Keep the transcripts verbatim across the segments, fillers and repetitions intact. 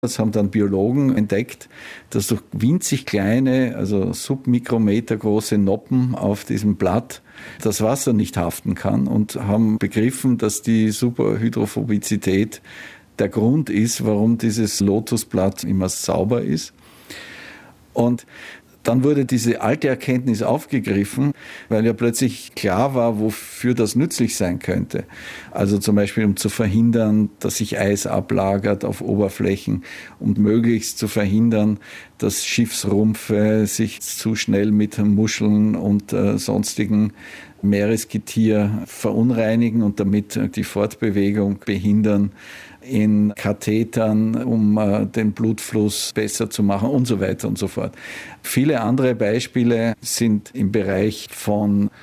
Das haben dann Biologen entdeckt, dass durch winzig kleine, also Submikrometer große Noppen auf diesem Blatt das Wasser nicht haften kann und haben begriffen, dass die Superhydrophobizität der Grund ist, warum dieses Lotusblatt immer sauber ist. Und dann wurde diese alte Erkenntnis aufgegriffen, weil ja plötzlich klar war, wofür das nützlich sein könnte. Also zum Beispiel, um zu verhindern, dass sich Eis ablagert auf Oberflächen, um möglichst zu verhindern, dass Schiffsrumpfe sich zu schnell mit Muscheln und äh, sonstigen Meeresgetier verunreinigen und damit die Fortbewegung behindern, in Kathetern, um äh, den Blutfluss besser zu machen und so weiter und so fort. Viele andere Beispiele sind im Bereich von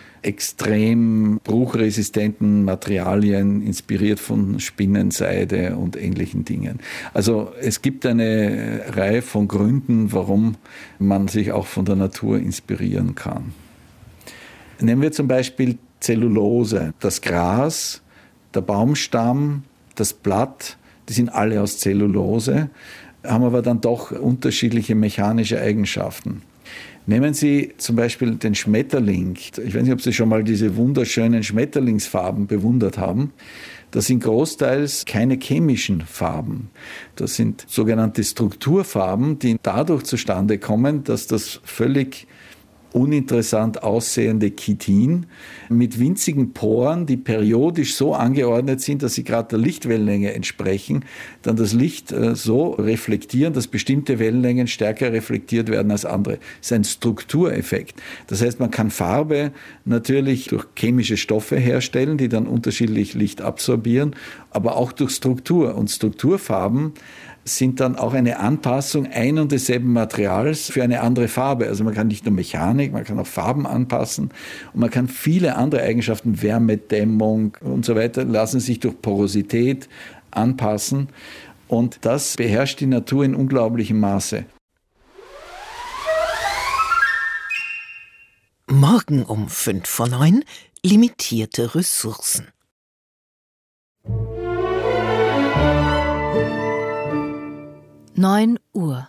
extrem bruchresistenten Materialien, inspiriert von Spinnenseide und ähnlichen Dingen. Also es gibt eine Reihe von Gründen, warum man sich auch von der Natur inspirieren kann. Nehmen wir zum Beispiel Zellulose. Das Gras, der Baumstamm, das Blatt, die sind alle aus Zellulose, haben aber dann doch unterschiedliche mechanische Eigenschaften. Nehmen Sie zum Beispiel den Schmetterling. Ich weiß nicht, ob Sie schon mal diese wunderschönen Schmetterlingsfarben bewundert haben. Das sind großteils keine chemischen Farben. Das sind sogenannte Strukturfarben, die dadurch zustande kommen, dass das völlig uninteressant aussehende Chitin mit winzigen Poren, die periodisch so angeordnet sind, dass sie gerade der Lichtwellenlänge entsprechen, dann das Licht so reflektieren, dass bestimmte Wellenlängen stärker reflektiert werden als andere. Das ist ein Struktureffekt. Das heißt, man kann Farbe natürlich durch chemische Stoffe herstellen, die dann unterschiedlich Licht absorbieren, aber auch durch Struktur. Und Strukturfarben sind dann auch eine Anpassung ein und desselben Materials für eine andere Farbe. Also man kann nicht nur Mechanik, man kann auch Farben anpassen und man kann viele andere Eigenschaften, Wärmedämmung und so weiter, lassen sich durch Porosität anpassen. Und das beherrscht die Natur in unglaublichem Maße. Morgen um fünf vor neun, limitierte Ressourcen. neun Uhr.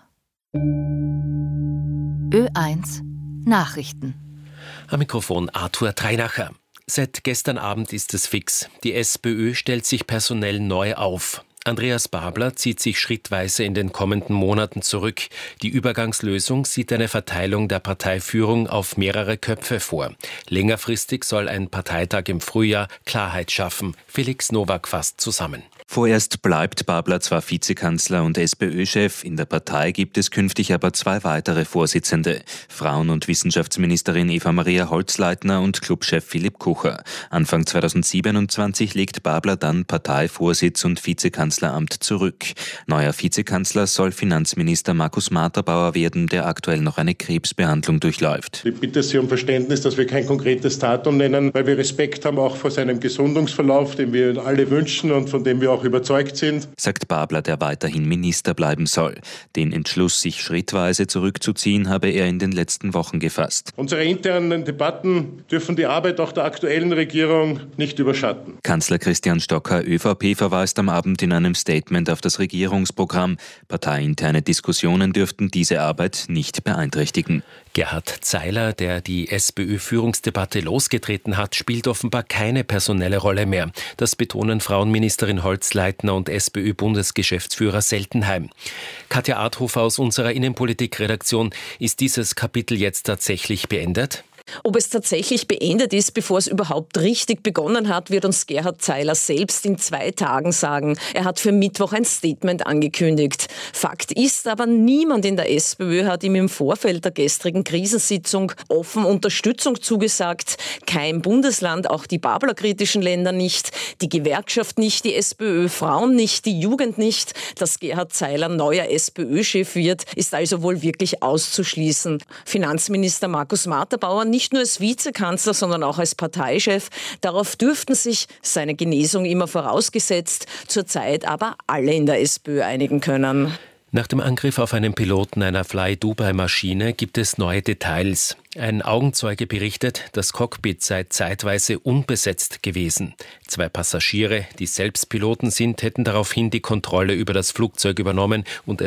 Ö eins Nachrichten. Am Mikrofon Arthur Treinacher. Seit gestern Abend ist es fix. Die SPÖ stellt sich personell neu auf. Andreas Babler zieht sich schrittweise in den kommenden Monaten zurück. Die Übergangslösung sieht eine Verteilung der Parteiführung auf mehrere Köpfe vor. Längerfristig soll ein Parteitag im Frühjahr Klarheit schaffen. Felix Nowak fasst zusammen. Vorerst bleibt Babler zwar Vizekanzler und SPÖ-Chef, in der Partei gibt es künftig aber zwei weitere Vorsitzende. Frauen- und Wissenschaftsministerin Eva-Maria Holzleitner und Clubchef Philipp Kucher. Anfang zweitausendsiebenundzwanzig legt Babler dann Parteivorsitz und Vizekanzleramt zurück. Neuer Vizekanzler soll Finanzminister Markus Marterbauer werden, der aktuell noch eine Krebsbehandlung durchläuft. Ich bitte Sie um Verständnis, dass wir kein konkretes Datum nennen, weil wir Respekt haben auch vor seinem Gesundungsverlauf, den wir alle wünschen und von dem wir auch überzeugt sind, sagt Babler, der weiterhin Minister bleiben soll. Den Entschluss, sich schrittweise zurückzuziehen, habe er in den letzten Wochen gefasst. Unsere internen Debatten dürfen die Arbeit auch der aktuellen Regierung nicht überschatten. Kanzler Christian Stocker, ÖVP, verweist am Abend in einem Statement auf das Regierungsprogramm. Parteiinterne Diskussionen dürften diese Arbeit nicht beeinträchtigen. Gerhard Zeiler, der die SPÖ-Führungsdebatte losgetreten hat, spielt offenbar keine personelle Rolle mehr. Das betonen Frauenministerin Holzleitner und SPÖ-Bundesgeschäftsführer Seltenheim. Katja Arthofer aus unserer Innenpolitik-Redaktion, ist dieses Kapitel jetzt tatsächlich beendet? Ob es tatsächlich beendet ist, bevor es überhaupt richtig begonnen hat, wird uns Gerhard Zeiler selbst in zwei Tagen sagen. Er hat für Mittwoch ein Statement angekündigt. Fakt ist aber, niemand in der SPÖ hat ihm im Vorfeld der gestrigen Krisensitzung offen Unterstützung zugesagt. Kein Bundesland, auch die Babler-kritischen Länder nicht, die Gewerkschaft nicht, die SPÖ-Frauen nicht, die Jugend nicht. Dass Gerhard Zeiler neuer SPÖ-Chef wird, ist also wohl wirklich auszuschließen. Finanzminister Markus Marterbauer nicht Nicht nur als Vizekanzler, sondern auch als Parteichef. Darauf dürften sich, seine Genesung immer vorausgesetzt, zurzeit aber alle in der SPÖ einigen können. Nach dem Angriff auf einen Piloten einer Fly-Dubai-Maschine gibt es neue Details. Ein Augenzeuge berichtet, das Cockpit sei zeitweise unbesetzt gewesen. Zwei Passagiere, die selbst Piloten sind, hätten daraufhin die Kontrolle über das Flugzeug übernommen und